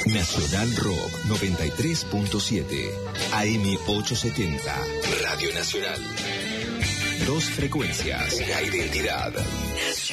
Nacional Rock 93.7, AM 870, Radio Nacional. Dos frecuencias, una identidad.